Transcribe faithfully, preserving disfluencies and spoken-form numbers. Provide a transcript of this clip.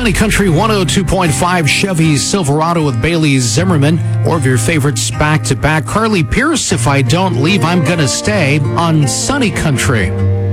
Sunny Country one oh two point five Chevy Silverado with Bailey Zimmerman. Or of your favorites back to back. Carly Pierce, If I Don't Leave, I'm Gonna Stay on Sunny Country.